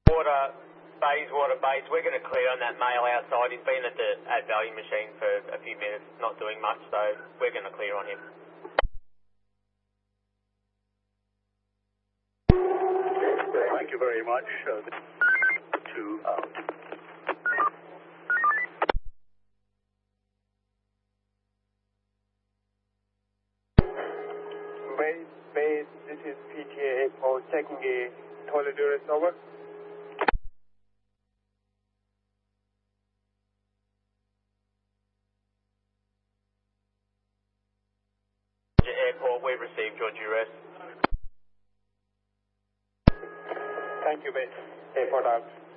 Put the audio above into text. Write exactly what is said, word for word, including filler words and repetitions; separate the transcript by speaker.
Speaker 1: Water, Bayswater base, we're going to clear on that male outside. He's been at the add value machine for a few minutes, not doing much, so we're going to clear on him.
Speaker 2: Thank you very much. Uh, two out.
Speaker 3: Base, base, this is P T A for checking a Toledo over.
Speaker 1: Airport, we've received your duress.
Speaker 3: Thank you, base. Airport out.